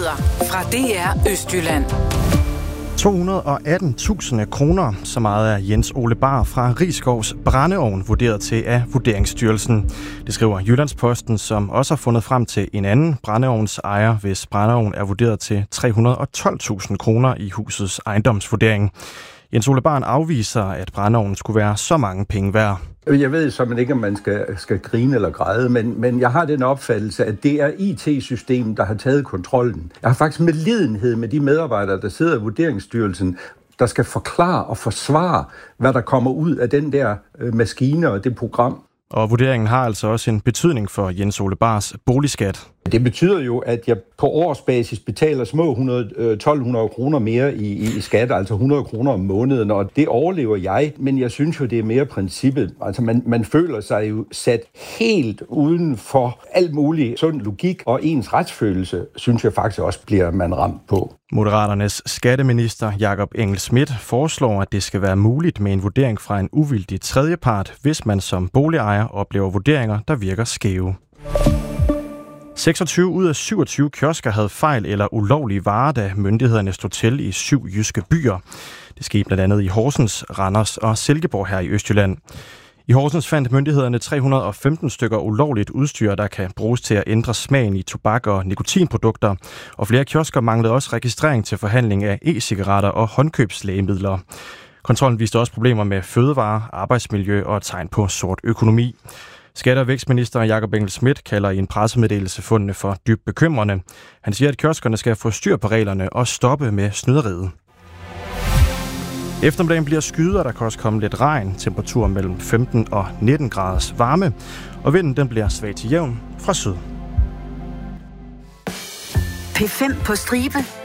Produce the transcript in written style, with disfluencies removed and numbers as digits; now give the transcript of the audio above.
Nyheder fra DR Østjylland. 218.000 kroner, så meget er Jens Ole Bahr fra Risgaards brændeovn vurderet til af Vurderingsstyrelsen. Det skriver Jyllandsposten, som også har fundet frem til en anden brændeovnsejer, hvis brændeovn er vurderet til 312.000 kroner i husets ejendomsvurdering. Jens Ole Bahr afviser, at brændeovnen skulle være så mange penge værd. Jeg ved simpelthen ikke, om man skal grine eller græde, men jeg har den opfattelse, at det er IT-systemet, der har taget kontrollen. Jeg har faktisk medlidenhed med de medarbejdere, der sidder i Vurderingsstyrelsen, der skal forklare og forsvare, hvad der kommer ud af den der maskine og det program. Og vurderingen har altså også en betydning for Jens Ole Bahrs boligskat. Det betyder jo, at jeg på årsbasis betaler små 1.200 kroner mere i skat, altså 100 kroner om måneden, og det overlever jeg. Men jeg synes jo, det er mere princippet. Altså man føler sig jo sat helt uden for alt muligt sund logik, og ens retsfølelse, synes jeg faktisk også, bliver man ramt på. Moderaternes skatteminister Jakob Engel-Schmidt foreslår, at det skal være muligt med en vurdering fra en uvildig tredjepart, hvis man som boligejer oplever vurderinger, der virker skæve. 26 ud af 27 kiosker havde fejl eller ulovlige varer, da myndighederne stod til i 7 jyske byer. Det skete blandt andet i Horsens, Randers og Silkeborg her i Østjylland. I Horsens fandt myndighederne 315 stykker ulovligt udstyr, der kan bruges til at ændre smagen i tobak- og nikotinprodukter. Og flere kiosker manglede også registrering til forhandling af e-cigaretter og håndkøbslægemidler. Kontrollen viste også problemer med fødevarer, arbejdsmiljø og tegn på sort økonomi. Skatte- og vækstminister Jakob Engel-Schmidt kalder i en pressemeddelelse fundene for dybt bekymrende. Han siger, at kioskerne skal få styr på reglerne og stoppe med snyderiet. Eftermiddagen bliver skyet, og der kan også komme lidt regn. Temperatur mellem 15 og 19 graders varme. Og vinden den bliver svag til jævn fra syd. P5 på stribe.